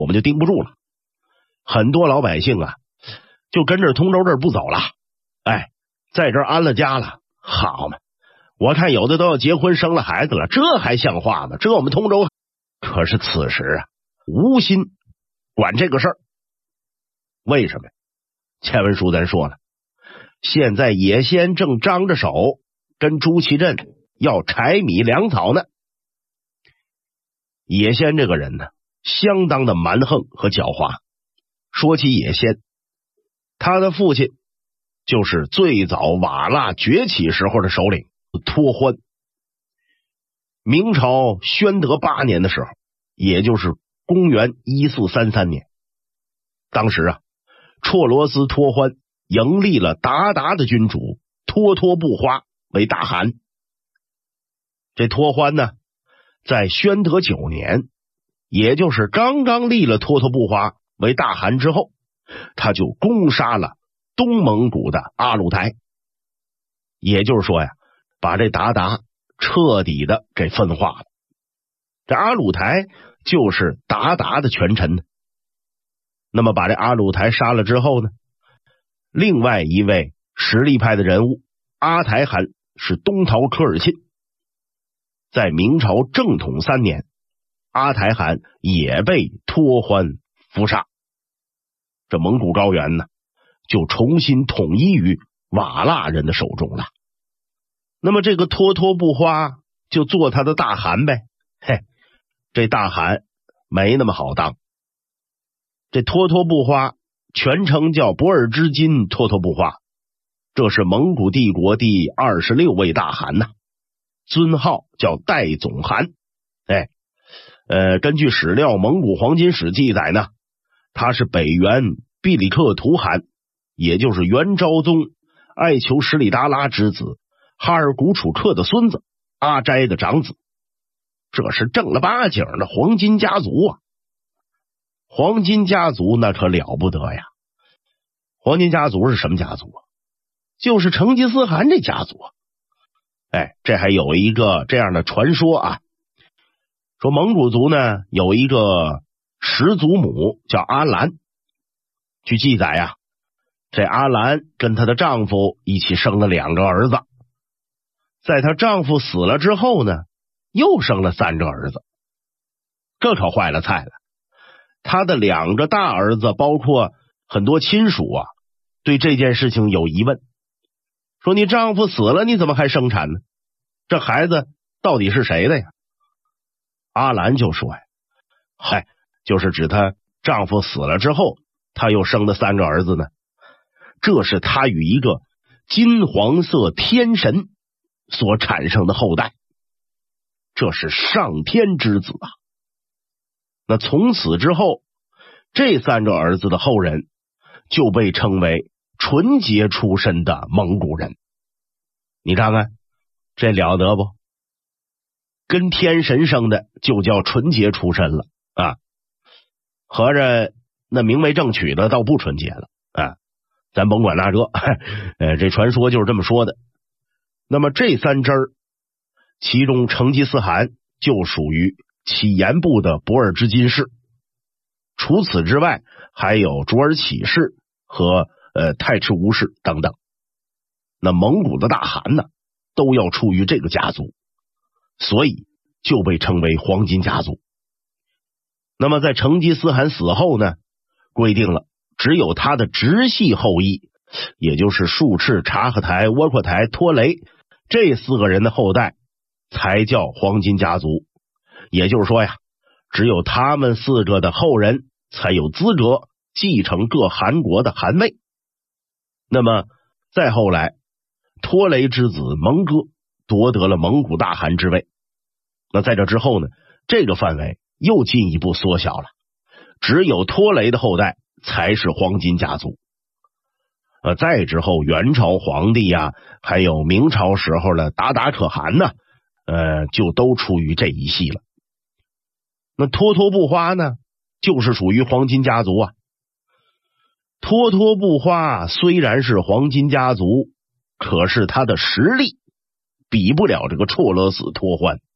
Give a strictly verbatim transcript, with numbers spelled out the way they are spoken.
我们就盯不住了。很多老百姓啊，就跟着通州这儿不走了，哎，在这儿安了家了。好嘛，我看有的都要结婚生了孩子了，这还像话吗？这我们通州可是此时啊，无心管这个事儿。为什么？前文书咱说了，现在野仙正张着手跟朱祁镇要柴米粮草呢。野仙这个人呢，相当的蛮横和狡猾。说起野仙，他的父亲就是最早瓦剌崛起时候的首领托欢。明朝宣德八年的时候，也就是公元一四三三年，当时啊，绰罗斯托欢迎立了鞑靼的君主脱脱不花为大汗。这托欢呢，在宣德九年，也就是刚刚立了脱脱不花为大汗之后，他就攻杀了东蒙古的阿鲁台，也就是说呀，把这鞑靼彻底的给分化了。这阿鲁台就是鞑靼的权臣呢。那么把这阿鲁台杀了之后呢，另外一位实力派的人物阿台汗是东逃科尔沁。在明朝正统三年，阿台汗也被托欢伏杀。这蒙古高原呢，就重新统一于瓦剌人的手中了。那么这个脱脱不花就做他的大汗呗。嘿，这大汗没那么好当。这脱脱不花全称叫博尔之金脱脱不花，这是蒙古帝国第二十六位大汗呐，尊号叫代总汗。哎，呃，根据史料《蒙古黄金史》记载呢，他是北元毕里克图汗，也就是元昭宗爱求什里达拉之子哈尔古楚克的孙子，阿斋的长子。这是正儿八经的黄金家族啊！黄金家族那可了不得呀！黄金家族是什么家族啊？就是成吉思汗这家族啊！哎，这还有一个这样的传说啊，说蒙古族呢有一个始祖母叫阿兰。据记载啊，这阿兰跟她的丈夫一起生了两个儿子，在她丈夫死了之后呢，又生了三个儿子。这可坏了菜了。他的两个大儿子包括很多亲属啊，对这件事情有疑问，说你丈夫死了，你怎么还生产呢？这孩子到底是谁的呀？阿兰就说呀，嗨，就是指她丈夫死了之后，她又生的三个儿子呢，这是她与一个金黄色天神所产生的后代，这是上天之子啊。那从此之后，这三个儿子的后人就被称为纯洁出身的蒙古人。你看看这了得不？跟天神生的就叫纯洁出身了啊！合着那明媒正娶的倒不纯洁了啊！咱甭管那个，呃，这传说就是这么说的。那么这三支儿，其中成吉思汗就属于乞颜部的博尔之金氏，除此之外还有卓尔乞氏和呃太赤乌氏等等。那蒙古的大汗呢，都要出于这个家族，所以就被称为黄金家族。那么在成吉思汗死后呢，规定了只有他的直系后裔，也就是术赤、察合台、窝阔台、拖雷这四个人的后代才叫黄金家族。也就是说呀，只有他们四个的后人才有资格继承各汗国的汗位。那么再后来，拖雷之子蒙哥夺得了蒙古大汗之位。那在这之后呢，这个范围又进一步缩小了，只有拖雷的后代才是黄金家族。呃，再之后元朝皇帝呀、啊，还有明朝时候的鞑靼可汗呢，呃，就都出于这一系了。那脱脱不花呢，就是属于黄金家族啊。脱脱不花虽然是黄金家族，可是他的实力比不了这个绰勒死脱欢。